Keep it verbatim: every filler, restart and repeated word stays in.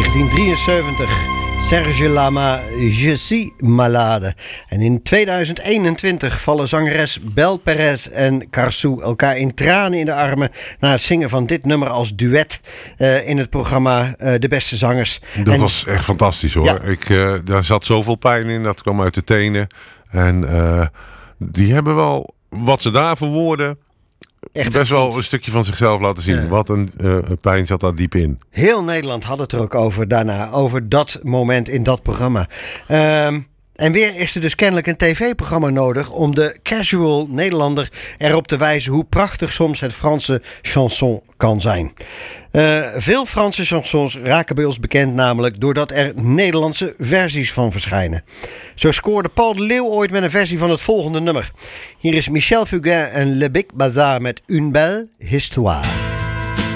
negentien drieënzeventig. Serge Lama, Je suis malade. En in tweeduizend eenentwintig vallen zangeres Bel Perez en Carsu elkaar in tranen in de armen na het zingen van dit nummer als duet uh, in het programma uh, De Beste Zangers. Dat en, was echt fantastisch hoor. Ja. Ik, uh, daar zat zoveel pijn in, dat kwam uit de tenen. En uh, die hebben wel, wat ze daar verwoorden, echt best wel een stukje van zichzelf laten zien. Ja. Wat een uh, pijn zat daar diep in. Heel Nederland had het er ook over daarna. Over dat moment in dat programma. Um, en weer is er dus kennelijk een tv-programma nodig om de casual Nederlander erop te wijzen hoe prachtig soms het Franse chanson kan zijn. Uh, veel Franse chansons raken bij ons bekend namelijk doordat er Nederlandse versies van verschijnen. Zo scoorde Paul de Leeuw ooit met een versie van het volgende nummer. Hier is Michel Fugain en Le Big Bazar met Une Belle Histoire.